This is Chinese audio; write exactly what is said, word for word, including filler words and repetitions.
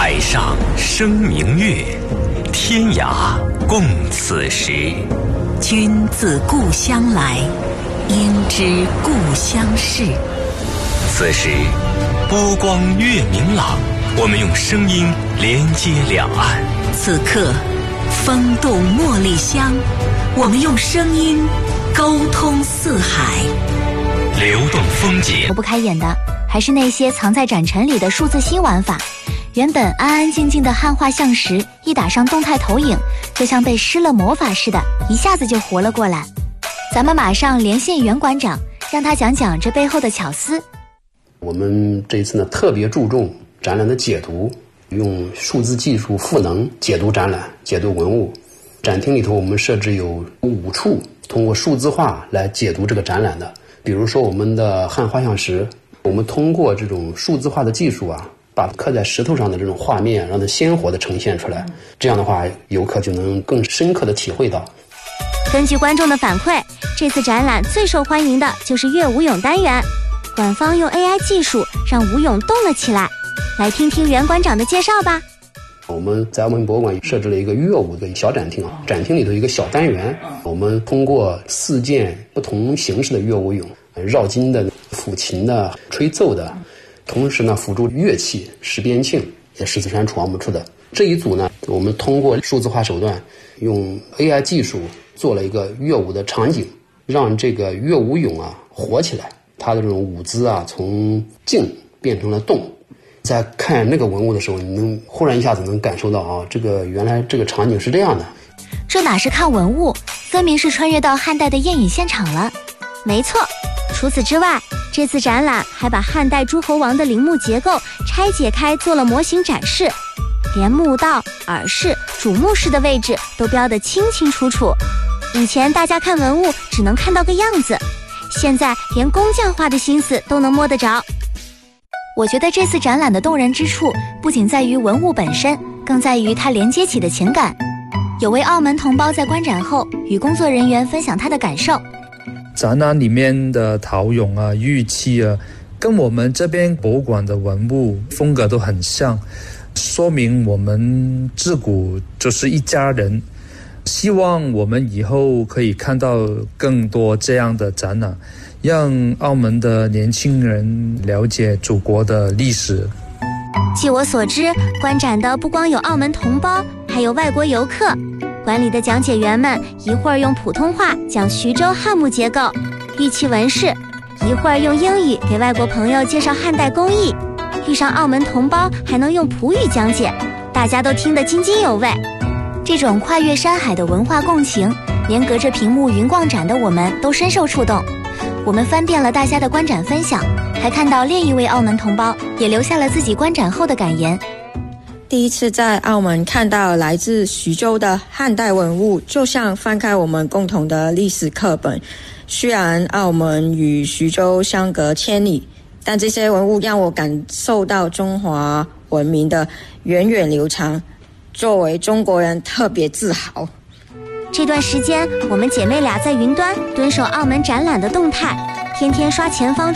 海上生明月，天涯共此时。 君自故乡来，应知故乡事。 此时波光月明朗，我们用声音连接两岸。 此刻风度茉莉香，我们用声音沟通四海。 流动风景， 我不开眼的还是那些藏在展陈里的数字新玩法。原本安安静静的汉画像石，一打上动态投影，就像被施了魔法似的，一下子就活了过来。咱们马上连线袁馆长，让他讲讲这背后的巧思。 我们这一次呢，特别注重展览的解读，用数字技术赋能解读展览、解读文物。展厅里头我们设置有五处通过数字化来解读这个展览的，比如说我们的汉画像石，我们通过这种数字化的技术啊，把刻在石头上的这种画面让它鲜活的呈现出来，这样的话游客就能更深刻的体会到。 根据观众的反馈，这次展览最受欢迎的就是乐舞俑单元，馆方用 A I 技术让舞俑动了起来。来听听袁馆长的介绍吧。 我们在澳门博物馆设置了一个乐舞的小展厅啊，展厅里头有一个小单元，我们通过四件不同形式的乐舞俑，绕筋的、抚琴的、吹奏的，同时呢辅助乐器石边磬，也是四川楚王墓出的。这一组呢，我们通过数字化手段，用 A I 技术做了一个乐舞的场景，让这个乐舞俑啊活起来，它的这种舞姿啊从静变成了动。在看那个文物的时候，你能忽然一下子能感受到啊，这个原来这个场景是这样的。 这哪是看文物，分明是穿越到汉代的宴饮现场了。没错，除此之外，这次展览还把汉代诸侯王的陵墓结构拆解开做了模型展示，连墓道、耳室、主墓室的位置都标得清清楚楚。以前大家看文物只能看到个样子，现在连工匠画的心思都能摸得着。我觉得这次展览的动人之处，不仅在于文物本身，更在于它连接起的情感。有位澳门同胞在观展后与工作人员分享他的感受。 展览里面的陶俑啊、玉器啊，跟我们这边博物馆的文物风格都很像，说明我们自古就是一家人。希望我们以后可以看到更多这样的展览，让澳门的年轻人了解祖国的历史。 据我所知，观展的不光有澳门同胞，还有外国游客。馆里的讲解员们一会儿用普通话讲徐州汉墓结构、玉器纹饰，一会儿用英语给外国朋友介绍汉代工艺。遇上澳门同胞还能用葡语讲解，大家都听得津津有味。这种跨越山海的文化共情，连隔着屏幕云逛展的我们都深受触动。我们翻遍了大家的观展分享，还看到另一位澳门同胞也留下了自己观展后的感言。 第一次在澳门看到来自徐州的汉代文物，就像翻开我们共同的历史课本。虽然澳门与徐州相隔千里，但这些文物让我感受到中华文明的源远流长，作为中国人特别自豪。 这段时间，我们姐妹俩在云端蹲守澳门展览的动态，天天刷前方